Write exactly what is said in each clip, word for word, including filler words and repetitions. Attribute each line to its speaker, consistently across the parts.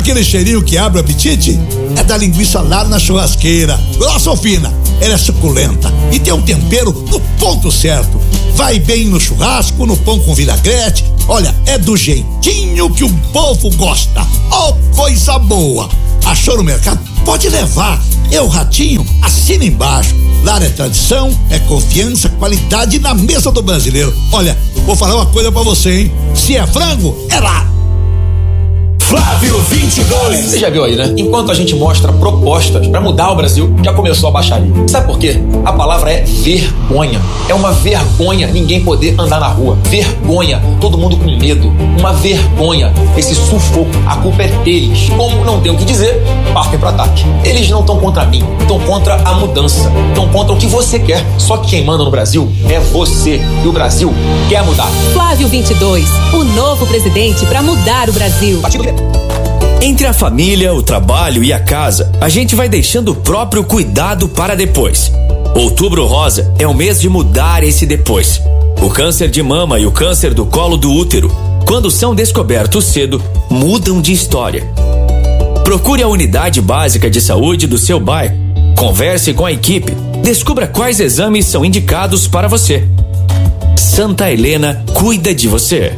Speaker 1: aquele cheirinho que abre o apetite? É da linguiça lá na churrasqueira. Grossa ou fina? Ela é suculenta e tem um tempero no ponto certo. Vai bem no churrasco, no pão com vinagrete. Olha, é do jeitinho que o povo gosta. Oh, coisa boa! Achou no mercado? Pode levar. É o Ratinho, assina embaixo. Lá é tradição, é confiança, qualidade na mesa do brasileiro. Olha, vou falar uma coisa pra você, hein? Se é frango, é lá.
Speaker 2: Flávio vinte e dois.
Speaker 3: Você já viu aí, né? Enquanto a gente mostra propostas pra mudar o Brasil, já começou a baixaria. Sabe por quê? A palavra é vergonha. É uma vergonha ninguém poder andar na rua. Vergonha. Todo mundo com medo. Uma vergonha. Esse sufoco. A culpa é deles. Como não tem o que dizer, partem pro ataque. Eles não estão contra mim. Estão contra a mudança. Estão contra o que você quer. Só que quem manda no Brasil é você. E o Brasil quer mudar.
Speaker 4: Flávio vinte e dois. O novo presidente pra mudar o Brasil.
Speaker 3: Partido
Speaker 2: Entre a família, o trabalho e a casa, a gente vai deixando o próprio cuidado para depois. Outubro Rosa é o mês de mudar esse depois. O câncer de mama e o câncer do colo do útero, quando são descobertos cedo, mudam de história. Procure a unidade básica de saúde do seu bairro. Converse com a equipe. Descubra quais exames são indicados para você. Santa Helena cuida de você.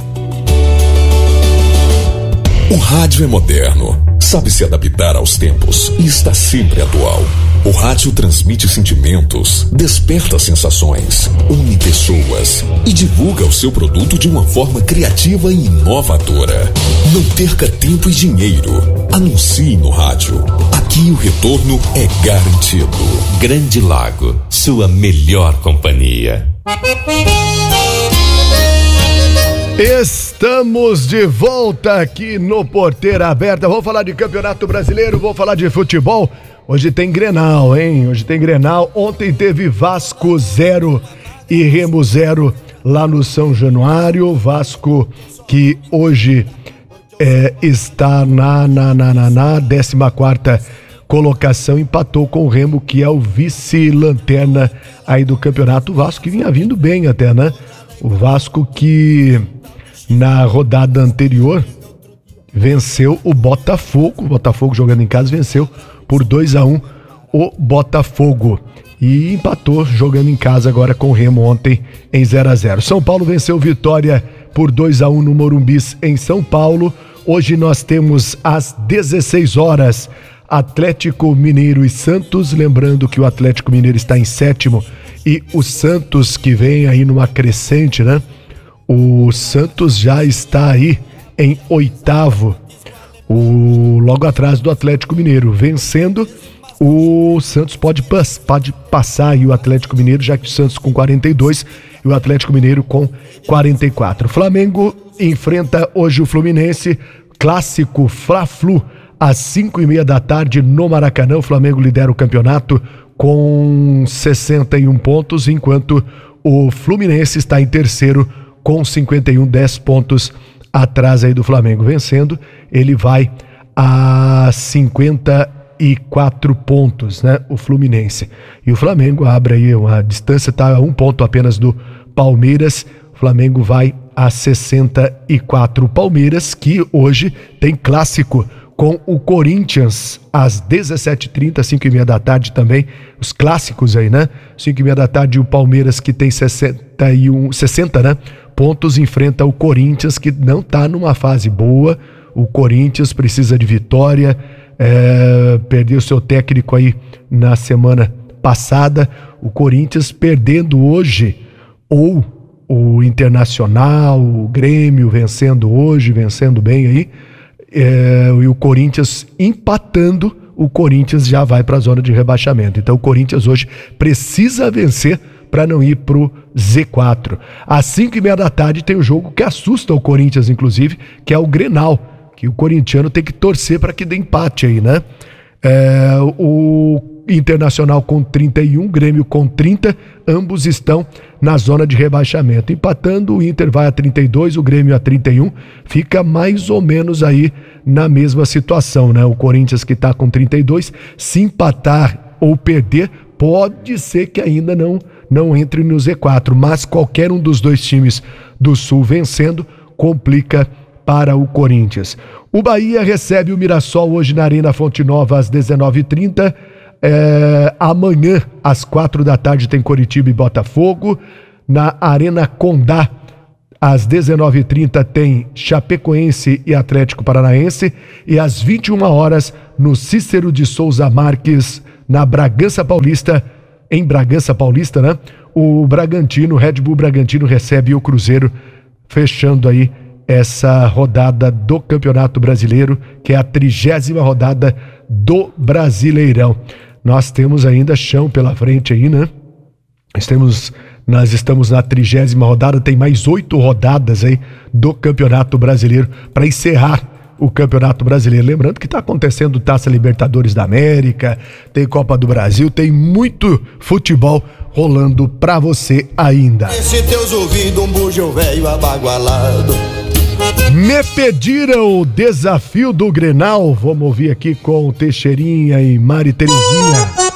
Speaker 5: O rádio é moderno, sabe se adaptar aos tempos e está sempre atual. O rádio transmite sentimentos, desperta sensações, une pessoas e divulga o seu produto de uma forma criativa e inovadora. Não perca tempo e dinheiro. Anuncie no rádio. Aqui o retorno é garantido.
Speaker 2: Grande Lago, sua melhor companhia.
Speaker 6: Estamos de volta aqui no Porteira Aberta. Vamos falar de Campeonato Brasileiro, vamos falar de futebol. Hoje tem Grenal, hein? Hoje tem Grenal. Ontem teve Vasco zero e Remo zero lá no São Januário. Vasco que hoje é, está na, na, na, na, na décima quarta colocação, empatou com o Remo, que é o vice-lanterna aí do campeonato. O Vasco que vinha vindo bem até, né? O Vasco que na rodada anterior venceu o Botafogo, o Botafogo jogando em casa venceu por dois a um o Botafogo e empatou jogando em casa agora com o Remo ontem em zero a zero. São Paulo venceu Vitória por dois a um no Morumbi em São Paulo. Hoje nós temos às dezesseis horas Atlético Mineiro e Santos, lembrando que o Atlético Mineiro está em sétimo e o Santos que vem aí numa crescente, né? O Santos já está aí em oitavo, o, logo atrás do Atlético Mineiro. Vencendo, o Santos pode, pode passar aí o Atlético Mineiro, já que o Santos com quarenta e dois e o Atlético Mineiro com quarenta e quatro. O Flamengo enfrenta hoje o Fluminense, clássico Fla-Flu, às cinco e meia da tarde no Maracanã. O Flamengo lidera o campeonato com sessenta e um pontos, enquanto o Fluminense está em terceiro com cinquenta e um, dez pontos atrás aí do Flamengo. Vencendo, ele vai a cinquenta e quatro pontos, né? O Fluminense. E o Flamengo abre aí uma distância, tá a um ponto apenas do Palmeiras. O Flamengo vai a sessenta e quatro. O Palmeiras que hoje tem clássico com o Corinthians às dezessete e trinta, cinco e meia da tarde também, os clássicos aí, né? cinco e meia da tarde, o Palmeiras que tem sessenta e um, sessenta, né? Pontos, enfrenta o Corinthians que não tá numa fase boa. O Corinthians precisa de vitória, é, perdeu seu técnico aí na semana passada. O Corinthians perdendo hoje, ou o Internacional, o Grêmio vencendo hoje, vencendo bem aí, É, e o Corinthians empatando, o Corinthians já vai para a zona de rebaixamento. Então o Corinthians hoje precisa vencer para não ir pro Z quatro. Às cinco e meia da tarde tem o jogo que assusta o Corinthians, inclusive, que é o Grenal, que o corintiano tem que torcer para que dê empate aí, né? É, o Internacional com trinta e um, Grêmio com trinta, ambos estão na zona de rebaixamento. Empatando, o Inter vai a trinta e dois, o Grêmio a trinta e um, fica mais ou menos aí na mesma situação, né? O Corinthians que está com trinta e dois, se empatar ou perder, pode ser que ainda não, não entre no Z quatro, mas qualquer um dos dois times do Sul vencendo, complica para o Corinthians. O Bahia recebe o Mirassol hoje na Arena Fonte Nova às dezenove e trinta. É, amanhã, às quatro da tarde, tem Coritiba e Botafogo. Na Arena Condá, às dezenove e trinta, tem Chapecoense e Atlético Paranaense. E às vinte e uma horas, no Cícero de Souza Marques, na Bragança Paulista, em Bragança Paulista, né? O Bragantino, Red Bull Bragantino, recebe o Cruzeiro, fechando aí essa rodada do Campeonato Brasileiro, que é a trigésima rodada do Brasileirão. Nós temos ainda chão pela frente aí, né? Nós, temos, nós estamos na trigésima rodada, tem mais oito rodadas aí do Campeonato Brasileiro para encerrar o Campeonato Brasileiro. Lembrando que está acontecendo Taça Libertadores da América, tem Copa do Brasil, tem muito futebol rolando pra você ainda.
Speaker 7: Esse teus ouvidos, um bugio velho abagualado.
Speaker 6: Me pediram o desafio do Grenal. Vamos ouvir aqui com Teixeirinha e Mari Terezinha.